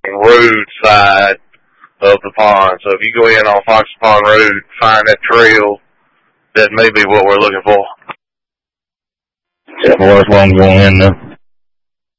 road side of the pond. So if you go in on Fox Pond Road, find that trail, that may be what we're looking for. Yeah, well, that's where I'm going in now.